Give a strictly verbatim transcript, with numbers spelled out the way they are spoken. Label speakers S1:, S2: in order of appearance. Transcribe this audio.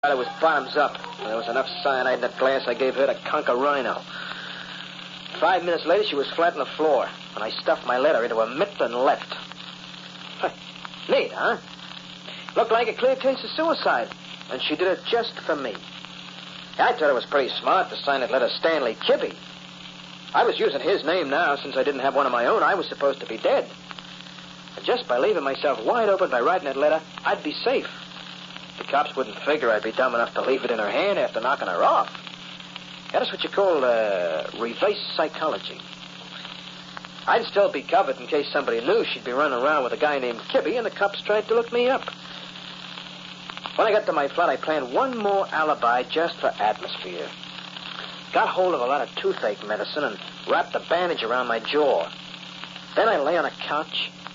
S1: It was bottoms up. There was enough cyanide in that glass I gave her to conquer Rhino. Five minutes later, she was flat on the floor, and I stuffed my letter into a mitt and left. Neat, huh? Looked like a clear case of suicide, and she did it just for me. I thought it was pretty smart to sign that letter Stanley Kibbe. I was using his name now since I didn't have one of my own. I was supposed to be dead. And just by leaving myself wide open by writing that letter, I'd be safe. The cops wouldn't figure I'd be dumb enough to leave it in her hand after knocking her off. That's what you call uh, reverse psychology. I'd still be covered in case somebody knew she'd be running around with a guy named Kibbe, and the cops tried to look me up. When I got to my flat, I planned one more alibi just for atmosphere. Got hold of a lot of toothache medicine and wrapped a bandage around my jaw. Then I lay on a couch,